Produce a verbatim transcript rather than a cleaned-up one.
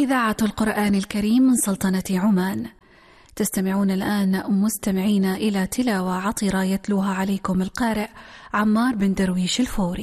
إذاعة القرآن الكريم من سلطنة عمان. تستمعون الآن مستمعين إلى تلاوة عطرة يتلوها عليكم القارئ عمار بن درويش الفوري.